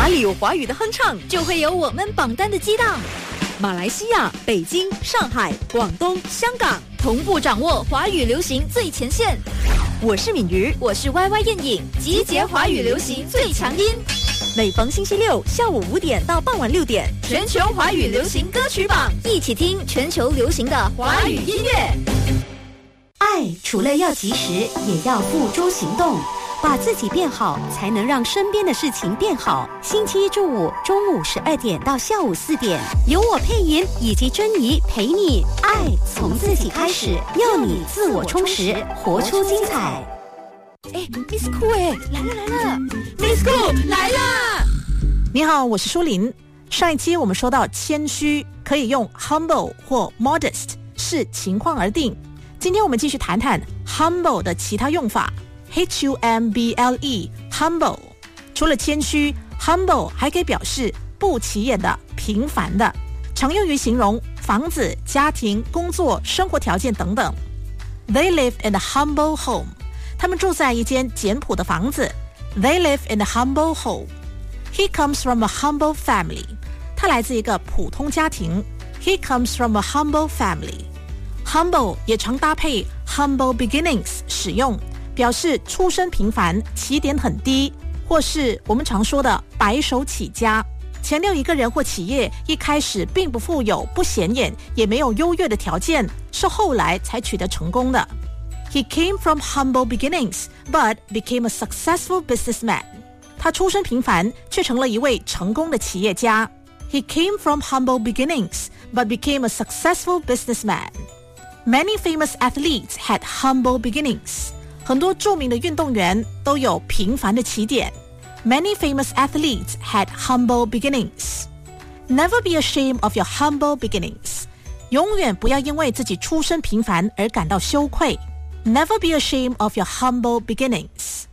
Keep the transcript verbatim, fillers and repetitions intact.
哪里有华语的哼唱， 就会有我们榜单的激荡。 马来西亚、北京、上海、广东、香港同步掌握华语流行最前线。 我是敏瑜， 我是 Y Y 燕颖，集结华语流行最强音。 每逢星期六下午五点到傍晚六点， 全球华语流行歌曲榜，一起听全球流行的华语音乐。 爱除了要及时，也要付诸行动。把自己变好，才能让身边的事情变好。星期一至五中午十二点到下午四点，由我配音以及珍妮陪你爱从自己开始，要你自我充实，活出精彩。 哎 ，Miss Cool 哎，来了来了 ，Miss Cool 来啦！ 你好，我是舒琳。上一期我们说到谦虚可以用 humble 或 modest， 视情况而定。今天我们继续谈谈 humble 的其他用法。H U M B L E humble 除了谦虚 humble 还可以表示不起眼的、平凡的，常用于形容房子、家庭、工作、生活条件等等。 They live in a humble home 他们住在一间简朴的房子。 They live in a humble home. He comes from a humble family 他来自一个普通家庭。 He comes from a humble family. Humble 也常搭配 humble beginnings 使用，表示出身平凡，起点很低，或是我们常说的白手起家，强调一个人或企业一开始并不富有、不显眼，也没有优越的条件，是后来才取得成功的。He came from humble beginnings, but became a successful businessman. 他出身平凡，却成了一位成功的企业家。He came from humble beginnings, but became a successful businessman. Many famous athletes had humble beginnings.很多著名的运动员都有平凡的起点。Many famous athletes had humble beginnings. Never be ashamed of your humble beginnings. 永远不要因为自己出身平凡而感到羞愧。Never be ashamed of your humble beginnings.